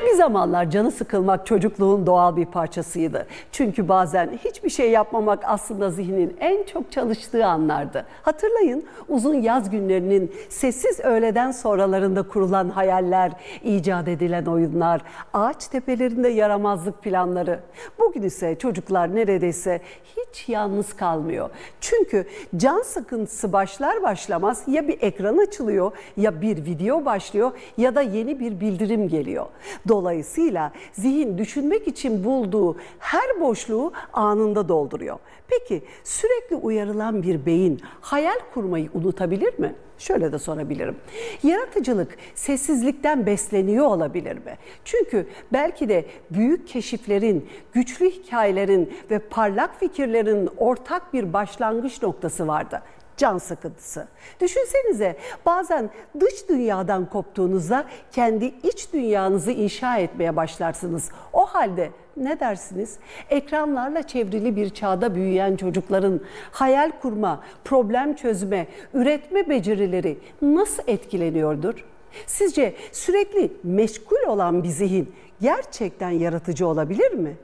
Bir zamanlar canı sıkılmak çocukluğun doğal bir parçasıydı. Çünkü bazen hiçbir şey yapmamak aslında zihnin en çok çalıştığı anlardı. Hatırlayın, uzun yaz günlerinin sessiz öğleden sonralarında kurulan hayaller, icat edilen oyunlar, ağaç tepelerinde yaramazlık planları. Bugün ise çocuklar neredeyse hiç yalnız kalmıyor. Çünkü can sıkıntısı başlar başlamaz ya bir ekran açılıyor, ya bir video başlıyor ya da yeni bir bildirim geliyor. Dolayısıyla zihin düşünmek için bulduğu her boşluğu anında dolduruyor. Peki sürekli uyarılan bir beyin hayal kurmayı unutabilir mi? Şöyle de sorabilirim. Yaratıcılık sessizlikten besleniyor olabilir mi? Çünkü belki de büyük keşiflerin, güçlü hikayelerin ve parlak fikirlerin ortak bir başlangıç noktası vardı. Can sıkıntısı. Düşünsenize, bazen dış dünyadan koptuğunuzda kendi iç dünyanızı inşa etmeye başlarsınız. O halde ne dersiniz? Ekranlarla çevrili bir çağda büyüyen çocukların hayal kurma, problem çözme, üretme becerileri nasıl etkileniyordur? Sizce sürekli meşgul olan bir zihin gerçekten yaratıcı olabilir mi?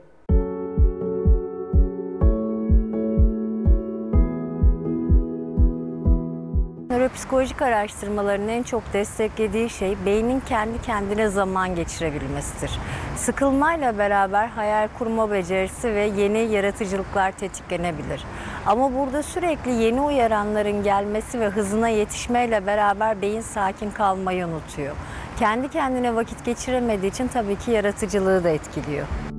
Nöropsikolojik araştırmaların en çok desteklediği şey beynin kendi kendine zaman geçirebilmesidir. Sıkılmayla beraber hayal kurma becerisi ve yeni yaratıcılıklar tetiklenebilir. Ama burada sürekli yeni uyaranların gelmesi ve hızına yetişmeyle beraber beyin sakin kalmayı unutuyor. Kendi kendine vakit geçiremediği için tabii ki yaratıcılığı da etkiliyor.